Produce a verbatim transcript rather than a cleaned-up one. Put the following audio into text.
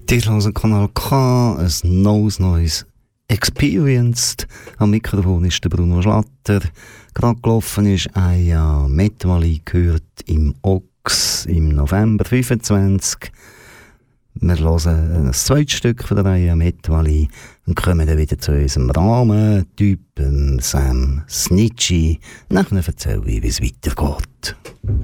Ihr hört Kanal K, ein neues, neues Experienced. Am Mikrofon ist der Bruno Schlatter. Gerade gelaufen ist ein Jahr Metwali gehört im Ox im November fünfundzwanzig. Wir hören ein zweites Stück von der Reihe Metwali und kommen dann wieder zu unserem Rahmentyp, Sam Snitchy. Nachher erzähle ich, wie es weitergeht.